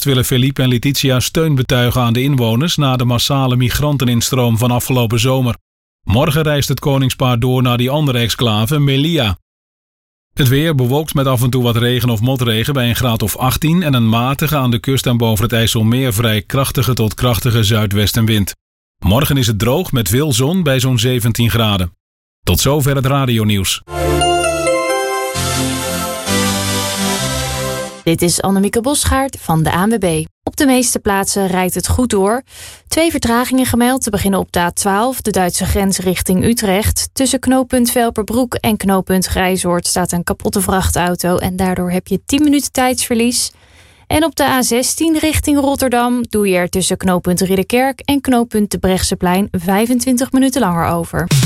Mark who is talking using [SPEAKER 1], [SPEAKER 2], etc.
[SPEAKER 1] willen Felipe en Letitia steun betuigen aan de inwoners na de massale migranteninstroom van afgelopen zomer. Morgen reist het koningspaar door naar die andere exclave, Melilla. Het weer bewolkt met af en toe wat regen of motregen bij een graad of 18 en een matige aan de kust en boven het IJsselmeer vrij krachtige tot krachtige zuidwestenwind. Morgen is het droog met veel zon bij zo'n 17 graden. Tot zover het radionieuws.
[SPEAKER 2] Dit is Annemieke Bosgaard van de ANWB. Op de meeste plaatsen rijdt het goed door. 2 vertragingen gemeld te beginnen op de A12, de Duitse grens richting Utrecht. Tussen knooppunt Velperbroek en knooppunt Grijzoord staat een kapotte vrachtauto en daardoor heb je 10 minuten tijdsverlies. En op de A16 richting Rotterdam doe je er tussen knooppunt Ridderkerk en knooppunt de Brechtseplein 25 minuten langer over.